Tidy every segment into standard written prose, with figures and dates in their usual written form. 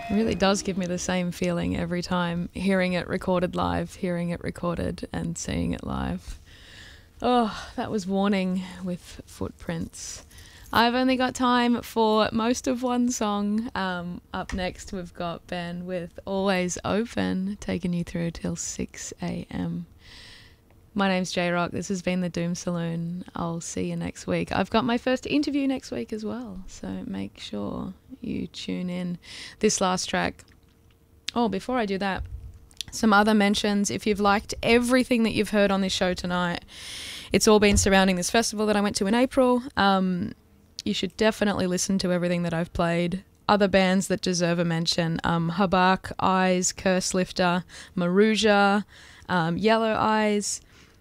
It really does give me the same feeling every time, hearing it recorded live, hearing it recorded and seeing it live. Oh, that was Warning with Footprints. I've only got time for most of one song. Up next, we've got Ben with Always Open, taking you through till 6 a.m. My name's J-Rock. This has been the Doom Saloon. I'll see you next week. I've got my first interview next week as well, so make sure you tune in. This last track. Oh, before I do that, some other mentions. If you've liked everything that you've heard on this show tonight, it's all been surrounding this festival that I went to in April. You should definitely listen to everything that I've played. Other bands that deserve a mention: Habak, Eyes, Curse Lifter, Maruja, Yellow Eyes.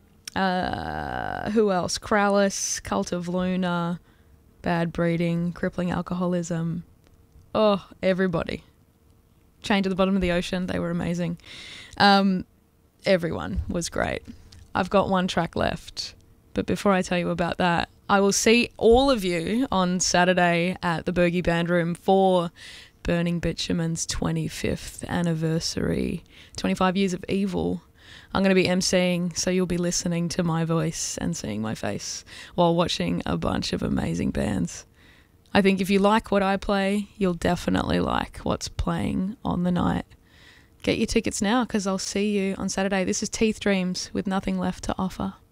Who else? Krallis, Cult of Luna, Bad Breeding, Crippling Alcoholism. Oh, everybody. Chained to the Bottom of the Ocean, they were amazing. Everyone was great. I've got one track left, but before I tell you about that, I will see all of you on Saturday at the Bergie Band Room for Burning Bitumen's 25th anniversary, 25 years of evil. I'm going to be emceeing, so you'll be listening to my voice and seeing my face while watching a bunch of amazing bands. I think if you like what I play, you'll definitely like what's playing on the night. Get your tickets now, because I'll see you on Saturday. This is Teeth Dreams with Nothing Left to Offer.